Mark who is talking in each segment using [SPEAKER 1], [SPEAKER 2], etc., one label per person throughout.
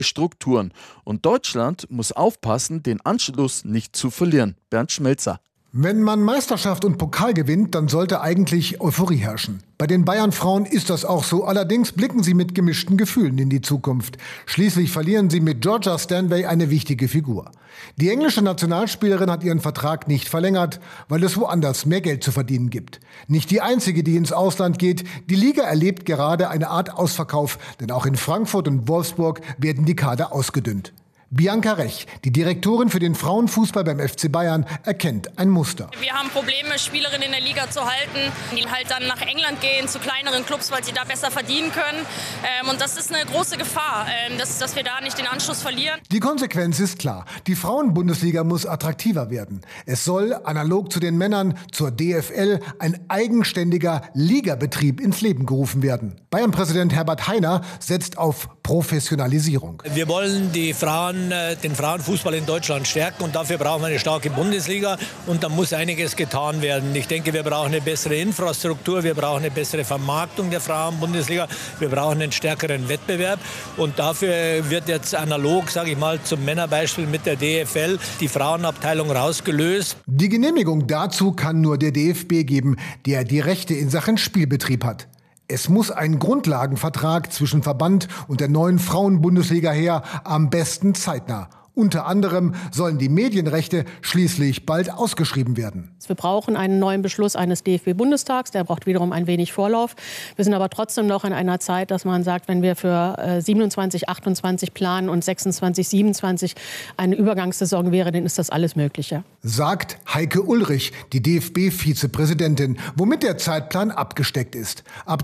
[SPEAKER 1] Strukturen. Und Deutschland muss aufpassen, den Anschluss nicht zu verlieren. Bernd Schmelzer.
[SPEAKER 2] Wenn man Meisterschaft und Pokal gewinnt, dann sollte eigentlich Euphorie herrschen. Bei den Bayern-Frauen ist das auch so. Allerdings blicken sie mit gemischten Gefühlen in die Zukunft. Schließlich verlieren sie mit Georgia Stanway eine wichtige Figur. Die englische Nationalspielerin hat ihren Vertrag nicht verlängert, weil es woanders mehr Geld zu verdienen gibt. Nicht die einzige, die ins Ausland geht. Die Liga erlebt gerade eine Art Ausverkauf, denn auch in Frankfurt und Wolfsburg werden die Kader ausgedünnt. Bianca Rech, die Direktorin für den Frauenfußball beim FC Bayern, erkennt ein Muster.
[SPEAKER 3] Wir haben Probleme, Spielerinnen in der Liga zu halten, die halt dann nach England gehen, zu kleineren Clubs, weil sie da besser verdienen können. Und das ist eine große Gefahr, dass wir da nicht den Anschluss verlieren.
[SPEAKER 2] Die Konsequenz ist klar. Die Frauenbundesliga muss attraktiver werden. Es soll, analog zu den Männern, zur DFL, ein eigenständiger Ligabetrieb ins Leben gerufen werden. Bayern-Präsident Herbert Hainer setzt auf Professionalisierung.
[SPEAKER 4] Wir wollen den Frauenfußball in Deutschland stärken und dafür brauchen wir eine starke Bundesliga und da muss einiges getan werden. Ich denke, wir brauchen eine bessere Infrastruktur, wir brauchen eine bessere Vermarktung der Frauenbundesliga, wir brauchen einen stärkeren Wettbewerb und dafür wird jetzt analog, sage ich mal, zum Männerbeispiel mit der DFL die Frauenabteilung rausgelöst.
[SPEAKER 2] Die Genehmigung dazu kann nur der DFB geben, der die Rechte in Sachen Spielbetrieb hat. Es muss ein Grundlagenvertrag zwischen Verband und der neuen Frauenbundesliga her, am besten zeitnah. Unter anderem sollen die Medienrechte schließlich bald ausgeschrieben werden.
[SPEAKER 5] Wir brauchen einen neuen Beschluss eines DFB-Bundestags. Der braucht wiederum ein wenig Vorlauf. Wir sind aber trotzdem noch in einer Zeit, dass man sagt, wenn wir für 27, 28 planen und 26, 27 eine Übergangssaison wäre, dann ist das alles Mögliche.
[SPEAKER 2] Sagt Heike Ulrich, die DFB-Vizepräsidentin, womit der Zeitplan abgesteckt ist. Ab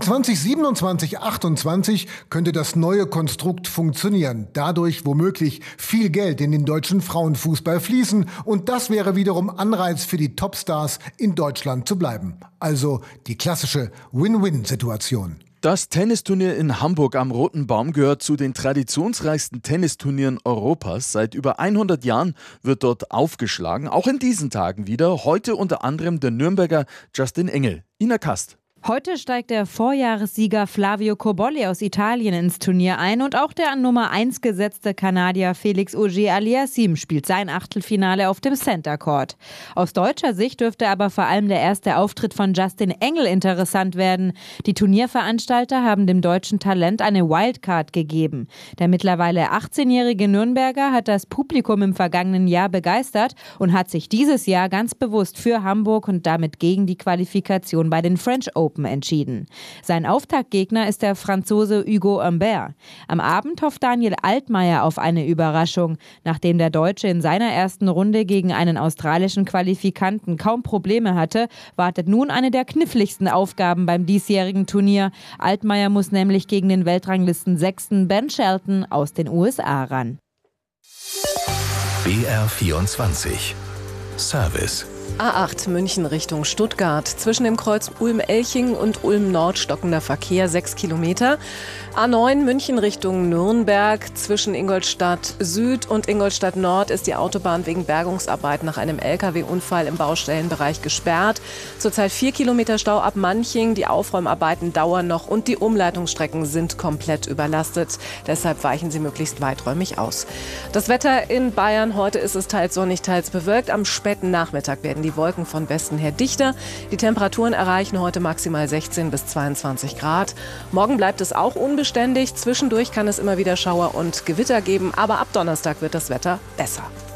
[SPEAKER 2] 2027, 28 könnte das neue Konstrukt funktionieren. Dadurch womöglich viel Geld in den deutschen Frauenfußball fließen. Und das wäre wiederum Anreiz für die Topstars, in Deutschland zu bleiben. Also die klassische Win-Win-Situation.
[SPEAKER 1] Das Tennisturnier in Hamburg am Roten Baum gehört zu den traditionsreichsten Tennisturnieren Europas. Seit über 100 Jahren wird dort aufgeschlagen. Auch in diesen Tagen wieder. Heute unter anderem der Nürnberger Justin Engel. Ina Kast.
[SPEAKER 6] Heute steigt der Vorjahressieger Flavio Cobolli aus Italien ins Turnier ein und auch der an Nummer 1 gesetzte Kanadier Felix Auger-Aliassime spielt sein Achtelfinale auf dem Center Court. Aus deutscher Sicht dürfte aber vor allem der erste Auftritt von Justin Engel interessant werden. Die Turnierveranstalter haben dem deutschen Talent eine Wildcard gegeben. Der mittlerweile 18-jährige Nürnberger hat das Publikum im vergangenen Jahr begeistert und hat sich dieses Jahr ganz bewusst für Hamburg und damit gegen die Qualifikation bei den French Open entschieden. Sein Auftaktgegner ist der Franzose Hugo Humbert. Am Abend hofft Daniel Altmaier auf eine Überraschung. Nachdem der Deutsche in seiner ersten Runde gegen einen australischen Qualifikanten kaum Probleme hatte, wartet nun eine der kniffligsten Aufgaben beim diesjährigen Turnier. Altmaier muss nämlich gegen den Weltranglisten-6. Ben Shelton aus den USA ran.
[SPEAKER 7] BR24 Service.
[SPEAKER 8] A8 München Richtung Stuttgart. Zwischen dem Kreuz Ulm-Elching und Ulm-Nord stockender Verkehr 6 Kilometer. A9 München Richtung Nürnberg. Zwischen Ingolstadt Süd und Ingolstadt Nord ist die Autobahn wegen Bergungsarbeit nach einem Lkw-Unfall im Baustellenbereich gesperrt. Zurzeit 4 Kilometer Stau ab Manching. Die Aufräumarbeiten dauern noch und die Umleitungsstrecken sind komplett überlastet. Deshalb weichen Sie möglichst weiträumig aus. Das Wetter in Bayern. Heute ist es teils sonnig, teils bewölkt. Am späten Nachmittag werden die Wolken von Westen her dichter. Die Temperaturen erreichen heute maximal 16 bis 22 Grad. Morgen bleibt es auch unbeständig. Zwischendurch kann es immer wieder Schauer und Gewitter geben. Aber ab Donnerstag wird das Wetter besser.